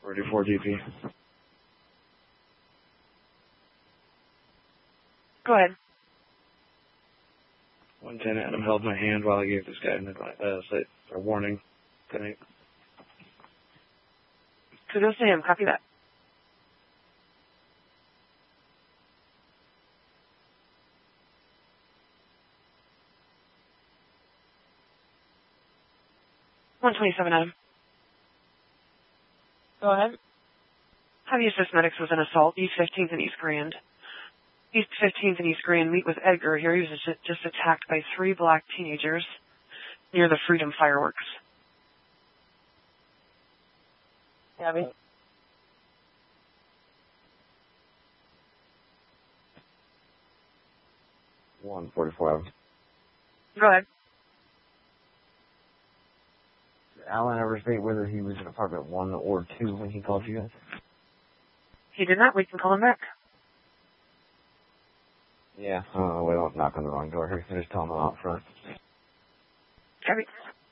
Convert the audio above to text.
44 DP. Go ahead. 110 Adam held my hand while I gave this guy a warning. Tonight. Kudos to him. Copy that. $127, Adam. Go ahead. Heavy Assist Medics was an assault, East 15th and East Grand. East 15th and East Grand, meet with Edgar here. He was just attacked by 3 black teenagers near the Freedom Fireworks. Abby? $144. Go ahead. Did Alan ever state whether he was in apartment 1 or 2 when he called you guys? He did not. We can call him back. Yeah, we don't knock on the wrong door here. Just tell him I'm out front. Abby?